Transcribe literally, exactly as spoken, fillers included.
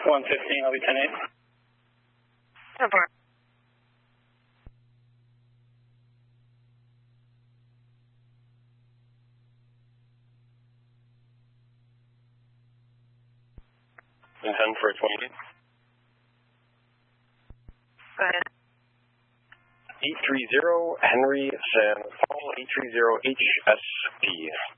one fifteen, I'll be ten eight. No problem. ten for twenty-eight. Go ahead. eight three zero Henry San Paul, eight three zero H S B.